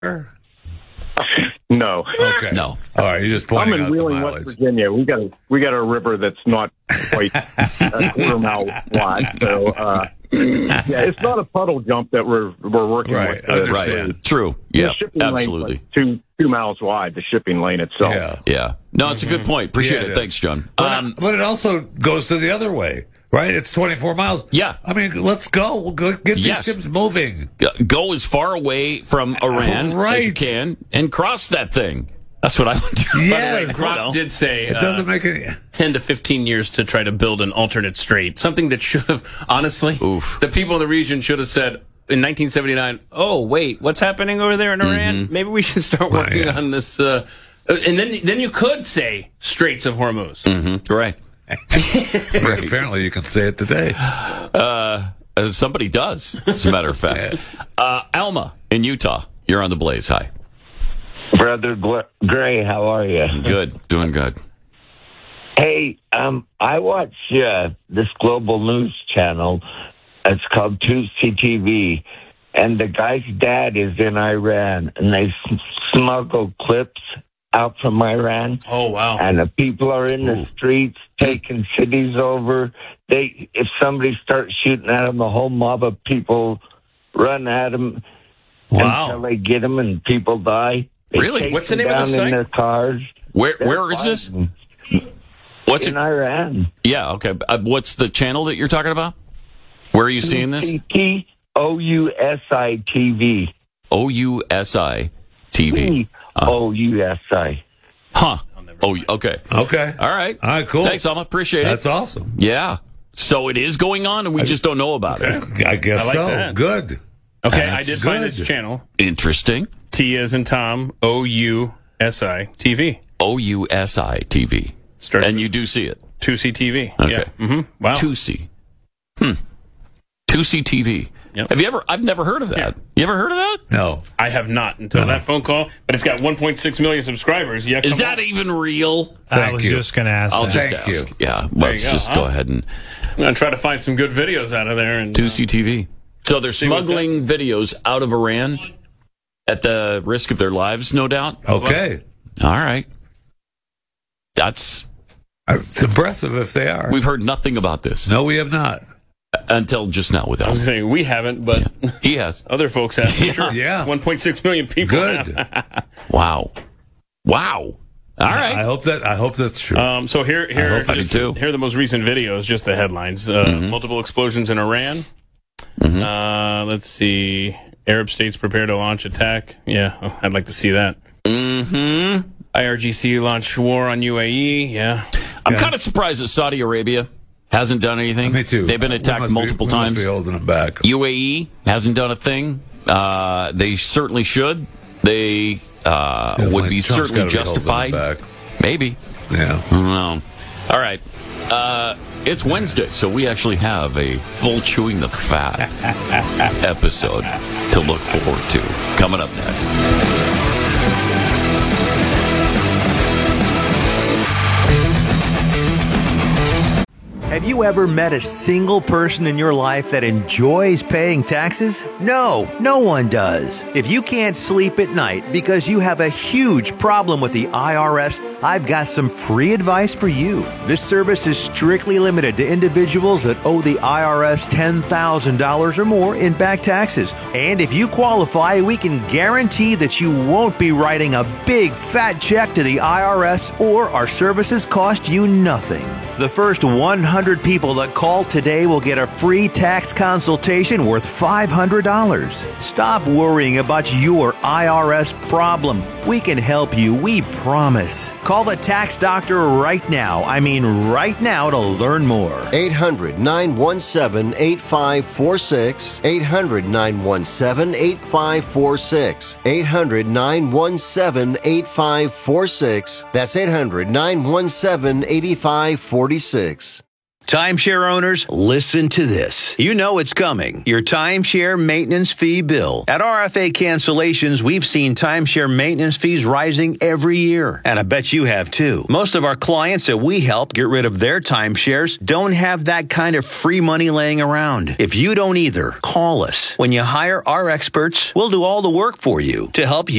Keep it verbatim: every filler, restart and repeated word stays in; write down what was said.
No. Okay. No. All right, you're just I'm pointing in out the Wheeling, West mileage. Virginia. We got a we got a river that's not quite a quarter mile wide. So uh, yeah, it's not a puddle jump that we're we're working Right, with. uh, understand. the- True. the Yeah, shipping lane's absolutely. like two two miles wide. The shipping lane itself. Yeah. Yeah. No, it's a good point. Appreciate Yeah, it. it is. Thanks, John. But, Um, but it also goes to the other way, right? It's twenty-four miles. Yeah. I mean, let's go. We'll go get these Yes. ships moving. go as far away from Iran as you Right. can and cross that thing. That's what I would do. Yes. Grok did say It doesn't uh, make any... ten to fifteen years to try to build an alternate strait. Something that should have, honestly, Oof. the people in the region should have said in nineteen seventy-nine, oh, wait, what's happening over there in Iran? Maybe we should start Right, working yeah. on this. Uh, and then then you could say Straits of Hormuz. Mm-hmm. Right. Right. Apparently, you can say it today. Uh, uh, somebody does, as a matter of fact. Uh, Alma in Utah, you're on the Blaze. Hi. Brother Gl- Gray, how are you? Good. Doing good. Hey, um, I watch uh, this global news channel. It's called two C T V, and the guy's dad is in Iran, and they s- smuggle clips out from Iran, Oh, wow. and the people are in the streets taking cities over. They, if somebody starts shooting at them, the whole mob of people run at them Wow. until they get them, and people die. They Really? chase What's the them name of down the site? in their cars. Where They're Where is this? fighting. What's In it? Iran. Yeah. Okay. Uh, what's the channel that you're talking about? Where are you seeing this? T O U S I T V. O U S I T V. T O U S I. Huh. Oh, okay. Okay. All right. All right, cool. Thanks, Alma. Appreciate That's it. awesome. Yeah. So it is going on, and we just don't know about it. I guess I like so. that. Good. Okay, I That's did find good. this channel. Interesting. T as in Tom, O U S I T V. O U S I T V. Starts And with you do see it. two C T V. Okay. Yeah. Mm-hmm. Wow. two C. Hmm. two C T V. Yep. Have you ever? I've never heard of that. Yeah. You ever heard of that? No. I have not until that phone call, but it's got one point six million subscribers. Yeah, Is come that on. even real? I Thank was you. just going to ask I'll that. just Thank ask. you. Yeah. Let's you go, just huh? go ahead and I'm gonna try to find some good videos out of there. And two uh, C T V. So they're See what's smuggling videos out of Iran at the risk of their lives, no doubt. Okay. All right. That's It's impressive if they are. we've heard nothing about this No, we have not. until just now with I was us. gonna say we haven't, but He has. other folks have. For sure. Yeah. one point six million people. Good. have. Wow. Wow. All I right. hope that. I hope that's true. Um, so here, here, hope I do just- too. here are the most recent videos. Just the headlines: uh, Mm-hmm. multiple explosions in Iran. Uh, let's see. Arab states prepare to launch attack. Yeah, oh, I'd like to see that. Mm-hmm. I R G C launch war on U A E. Yeah. I'm Yeah. kind of surprised that Saudi Arabia hasn't done anything. Me too. They've been We attacked must be- multiple we must times. be holding them back. U A E hasn't done a thing. Uh, they certainly should. They uh, Definitely. would be Trump's certainly gotta be holding justified. them back. Maybe. Yeah. I don't know. All right. Uh, it's Wednesday, so we actually have a full Chewing the Fat episode to look forward to. Coming up next. Have you ever met a single person in your life that enjoys paying taxes? No, no one does. If you can't sleep at night because you have a huge problem with the I R S, I've got some free advice for you. This service is strictly limited to individuals that owe the I R S ten thousand dollars or more in back taxes. And if you qualify, we can guarantee that you won't be writing a big fat check to the I R S, or our services cost you nothing. The first one hundred people that call today will get a free tax consultation worth five hundred dollars. Stop worrying about your I R S problem. We can help you, we promise. Call the tax doctor right now. I mean right now to learn more. eight hundred, nine one seven, eight five four six. eight hundred, nine one seven, eight five four six. eight hundred, nine one seven, eight five four six. That's eight hundred, nine one seven, eight five four six. Timeshare owners, listen to this. You know it's coming. Your timeshare maintenance fee bill. At R F A Cancellations, we've seen timeshare maintenance fees rising every year. And I bet you have too. Most of our clients that we help get rid of their timeshares don't have that kind of free money laying around. If you don't either, call us. When you hire our experts, we'll do all the work for you to help you.